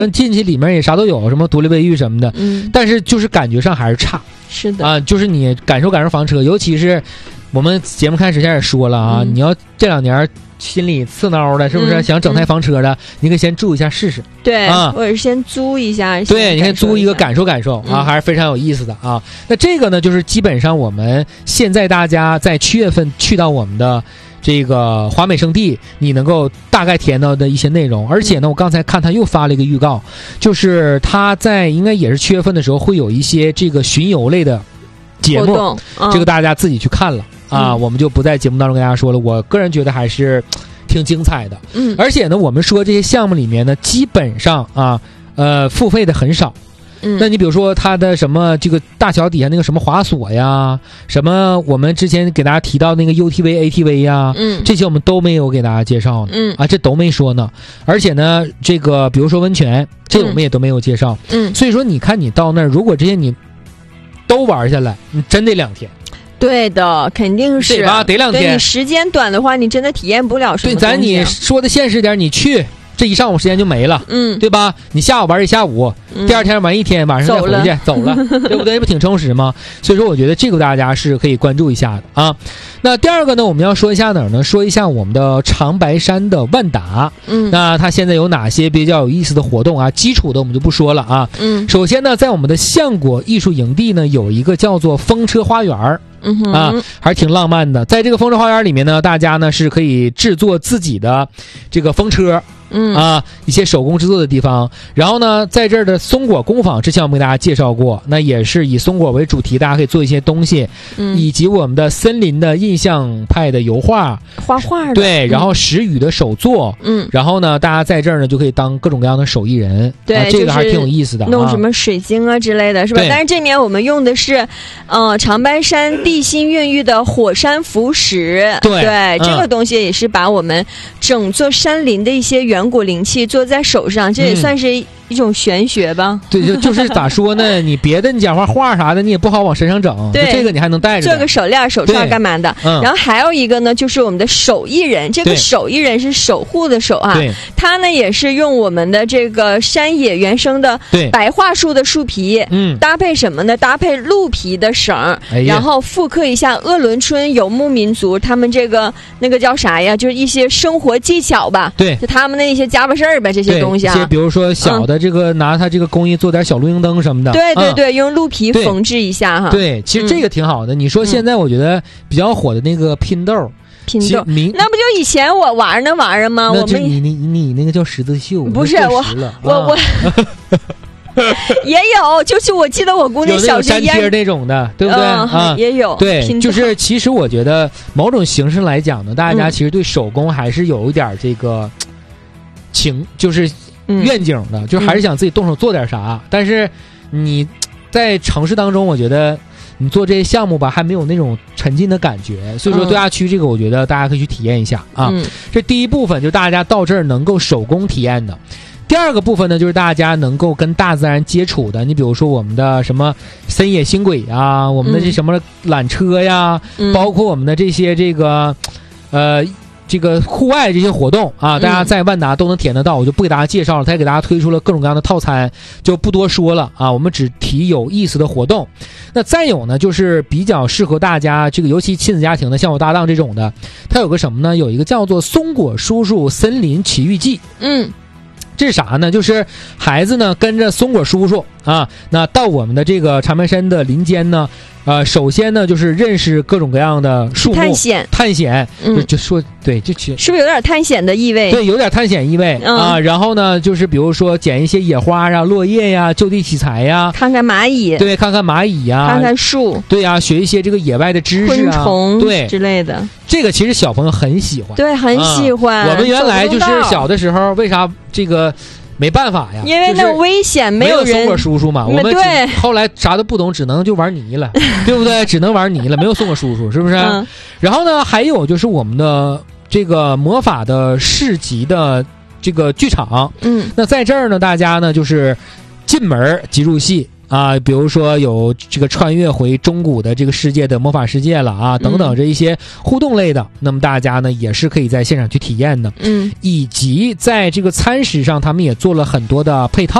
进去里面也啥都有，什么独立卫浴什么的，但是就是感觉上还是差。 是的啊，就是你感受房车，尤其是我们节目开始前也说了啊，你要这2年心里刺挠的，是不是、想整台房车的，你可以先住一下试试。 对啊，或者先租一下。 对，你可以租一个感受啊，还是非常有意思的啊。那这个呢，就是基本上我们现在大家在7月份去到我们的这个华美胜地，你能够大概体验到的一些内容。而且呢，我刚才看他又发了一个预告，就是他在应该也是7月份的时候会有一些这个巡游类的节目，这个大家自己去看了啊，我们就不在节目当中跟大家说了。我个人觉得还是挺精彩的，而且呢，我们说这些项目里面呢，基本上啊，付费的很少。那你比如说它的什么这个大桥底下那个什么滑索呀，什么我们之前给大家提到那个 UTV、ATV 呀，这些我们都没有给大家介绍呢，这都没说呢。而且呢，这个比如说温泉，这我们也都没有介绍，所以说你看你到那儿，如果这些你都玩下来，你真得2天。 对的，肯定是对吧？得2天。 你时间短的话，你真的体验不了什么东西。 对，咱你说的现实点，你去。这一上午时间就没了，对吧？你下午玩一下午，第2天玩1天，晚上再回去走了，对不对？这不挺充实吗？所以说，我觉得这个大家是可以关注一下的啊。那第二个呢，我们要说一下哪儿呢？说一下我们的长白山的万达，那它现在有哪些比较有意思的活动啊？基础的我们就不说了啊。首先呢，在我们的橡果艺术营地呢，有一个叫做风车花园啊，还是挺浪漫的。在这个风车花园里面呢，大家呢是可以制作自己的这个风车。一些手工制作的地方。然后呢，在这儿的松果工坊，之前我们给大家介绍过，那也是以松果为主题，大家可以做一些东西，以及我们的森林的印象派的油画、 画画的， 对，然后石语的手作，然后呢，大家在这儿呢就可以当各种各样的手艺人， 对， 这个还是挺有意思的， 弄什么水晶啊之类的，是吧？但是这年我们用的是，长白山地心孕育的火山腐蚀，对，这个东西也是把我们整座山林的一些远古灵气做在手上，这也算是一种玄学吧。 对，就是咋说呢？你别的你讲话画啥的，你也不好往身上整。 对， 这个你还能带着做个手链、手串干嘛的。然后还有一个呢，就是我们的手艺人。这个手艺人是守护的手啊，他呢也是用我们的这个山野原生的白桦树的树皮，搭配什么呢？搭配鹿皮的绳，然后复刻一下鄂伦春游牧民族他们这个那个叫啥呀？就是一些生活技巧吧。 对， 就他们的一些家伙事儿吧，这些东西啊。 一些比如说小的这个拿它这个工艺做点小路灯灯什么的。 对对对，用鹿皮缝制一下哈。 对，其实这个挺好的。你说现在我觉得比较火的那个拼豆。 那不就以前我玩那玩意儿吗？我们你那个叫十字绣， 不是我也有，就是我记得我姑娘小学粘贴那种的，对不对啊？ 也有， 对，就是其实我觉得某种形式来讲呢，大家其实对手工还是有一点这个就是愿景的，就还是想自己动手做点啥。但是你在城市当中，我觉得你做这些项目吧，还没有那种沉浸的感觉，所以说度假区这个，我觉得大家可以去体验一下啊。这第一部分就大家到这儿能够手工体验的。第二个部分呢，就是大家能够跟大自然接触的。你比如说我们的什么森野星轨呀，我们的这什么缆车呀，包括我们的这些这个户外这些活动啊，大家在万达都能体验得到，我就不给大家介绍了。他也给大家推出了各种各样的套餐，就不多说了啊。我们只提有意思的活动。那再有呢，就是比较适合大家这个，尤其亲子家庭的，像我搭档这种的，它有个什么呢？有一个叫做松果叔叔森林奇遇记。这是啥呢？就是孩子呢跟着松果叔叔啊，那到我们的这个长白山的林间呢，首先呢就是认识各种各样的树木，探险，就说对，这是不是有点探险的意味？ 对，有点探险意味啊。然后呢，就是比如说捡一些野花啊、落叶呀、就地取材呀， 看看蚂蚁， 对，看看蚂蚁呀， 看看树， 对呀，学一些这个野外的知识啊， 昆虫对之类的。 这个其实小朋友很喜欢， 对，很喜欢。 我们原来就是小的时候，为啥这个？没办法呀， 因为那危险，没有人松果叔叔嘛。我们后来啥都不懂，只能就玩泥了，对不对？只能玩泥了，没有松果叔叔，是不是？然后呢，还有就是我们的这个魔法的市集的这个剧场，那在这儿呢，大家呢就是进门即入戏啊，比如说有这个穿越回中古的这个世界的魔法世界了啊，等等这一些互动类的，那么大家呢也是可以在现场去体验的。以及在这个餐食上他们也做了很多的配套。